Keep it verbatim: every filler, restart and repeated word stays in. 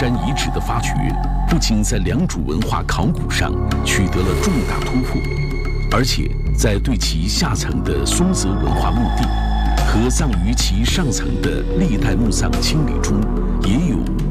山遗址的发掘，不仅在良渚文化考古上取得了重大突破，而且在对其下层的松泽文化墓地和葬于其上层的历代墓葬清理中，也有